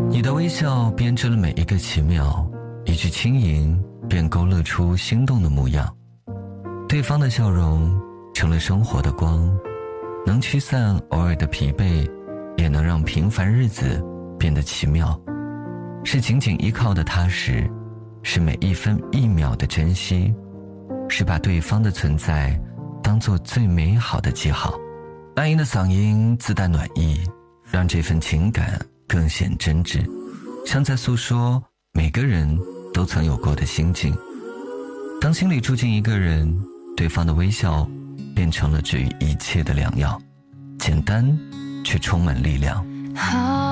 你的微笑编织了每一个奇妙，一句轻吟便勾勒出心动的模样。对方的笑容成了生活的光，能驱散偶尔的疲惫，也能让平凡日子变得奇妙。是紧紧依靠的踏实，是每一分一秒的珍惜，是把对方的存在当作最美好的记号。蓝莹的嗓音自带暖意，让这份情感更显真挚，像在诉说每个人都曾有过的心境。当心里住进一个人，对方的微笑变成了治愈一切的良药，简单却充满力量。